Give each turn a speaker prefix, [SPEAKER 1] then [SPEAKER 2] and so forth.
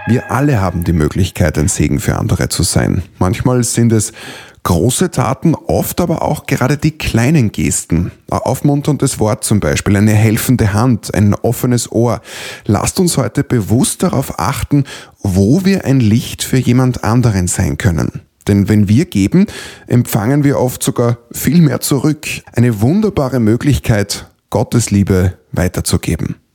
[SPEAKER 1] Wir alle haben die Möglichkeit, ein Segen für andere zu sein. Manchmal sind es große Taten, oft aber auch gerade die kleinen Gesten. Ein aufmunterndes Wort zum Beispiel, eine helfende Hand, ein offenes Ohr. Lasst uns heute bewusst darauf achten, wo wir ein Licht für jemand anderen sein können. Denn wenn wir geben, empfangen wir oft sogar viel mehr zurück. Eine wunderbare Möglichkeit, Gottes Liebe weiterzugeben.